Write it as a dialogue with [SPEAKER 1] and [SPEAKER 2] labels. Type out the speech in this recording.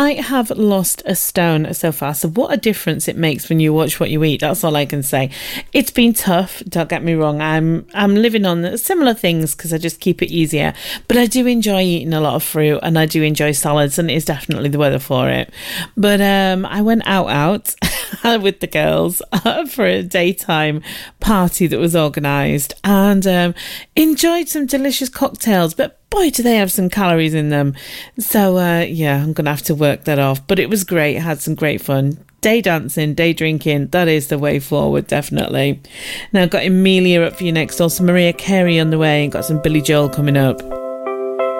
[SPEAKER 1] I have lost a stone so far. So what a difference it makes when you watch what you eat. That's all I can say. It's been tough. Don't get me wrong. I'm living on similar things because I just keep it easier. But I do enjoy eating a lot of fruit and I do enjoy salads, and it is definitely the weather for it. But I went out with the girls for a daytime party that was organised, and enjoyed some delicious cocktails. But boy, do they have some calories in them. So, I'm going to have to work that off. But it was great. Had some great fun. Day dancing, day drinking. That is the way forward, definitely. Now, I've got Emilia up for you next. Also, Maria Carey on the way. And got some Billy Joel coming up.